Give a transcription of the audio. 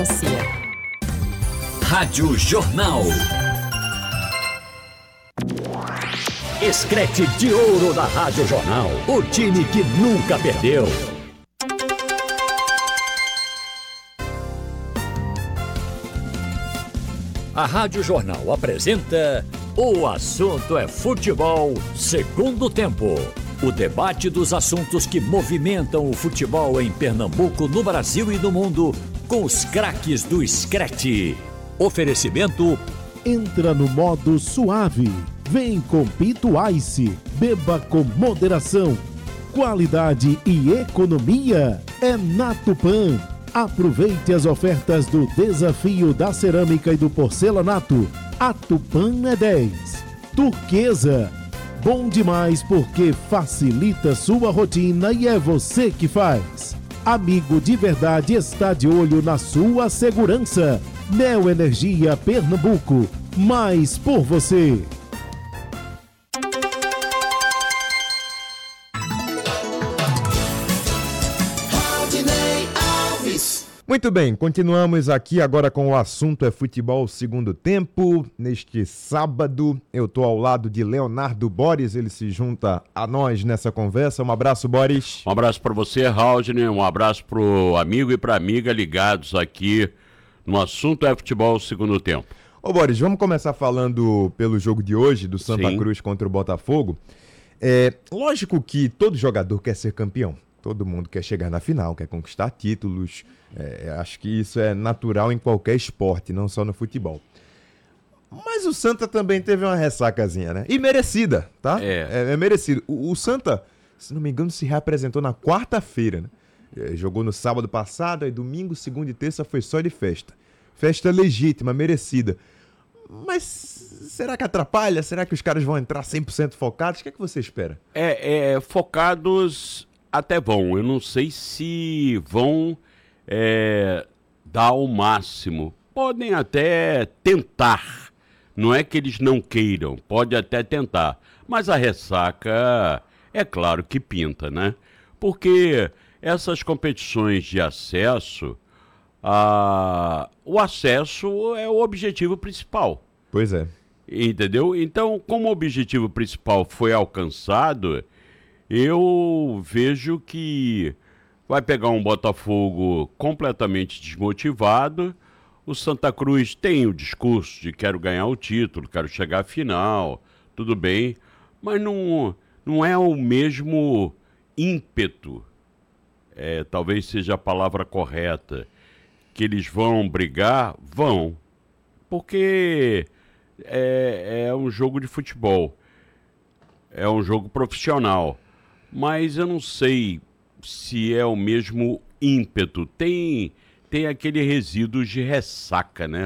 Rádio Jornal. Escrete de ouro da Rádio Jornal. O time que nunca perdeu. A Rádio Jornal apresenta O Assunto é Futebol, segundo tempo. O debate dos assuntos que movimentam o futebol em Pernambuco, no Brasil e no mundo, com os craques do Screte. Oferecimento: entra no modo suave. Vem com Pito Ice. Beba com moderação. Qualidade e economia é na Tupã. Aproveite as ofertas do Desafio da Cerâmica e do Porcelanato. A Tupã é 10. Turquesa. Bom demais porque facilita sua rotina e é você que faz. Amigo de verdade está de olho na sua segurança. Neoenergia Pernambuco. Mais por você. Muito bem, continuamos aqui agora com o assunto é futebol segundo tempo. Neste sábado eu estou ao lado de Leonardo Boris, ele se junta a nós nessa conversa. Um abraço, Boris. Um abraço para você, Raudney, um abraço pro amigo e pra amiga ligados aqui no assunto é futebol segundo tempo. Ô Boris, vamos começar falando pelo jogo de hoje, do Santa Sim. Cruz contra o Botafogo. Lógico que todo jogador quer ser campeão. Todo mundo quer chegar na final, quer conquistar títulos. Acho que isso é natural em qualquer esporte, não só no futebol. Mas o Santa também teve uma ressacazinha, né? E merecida, tá? É merecido. O Santa, se não me engano, se reapresentou na quarta-feira, né? Jogou no sábado passado, aí domingo, segunda e terça foi só de festa. Festa legítima, merecida. Mas será que atrapalha? Será que os caras vão entrar 100% focados? O que é que você espera? Focados até vão. Eu não sei se vão dar o máximo. Podem até tentar. Não é que eles não queiram. Pode até tentar. Mas a ressaca, é claro que pinta, né? Porque essas competições de acesso, o acesso é o objetivo principal. Pois é. Entendeu? Então, como o objetivo principal foi alcançado, eu vejo que vai pegar um Botafogo completamente desmotivado. O Santa Cruz tem o discurso de quero ganhar o título, quero chegar à final, tudo bem, mas não é o mesmo ímpeto, talvez seja a palavra correta, que eles vão brigar, vão, porque é um jogo de futebol, é um jogo profissional, mas eu não sei se é o mesmo ímpeto. Tem aquele resíduo de ressaca, né?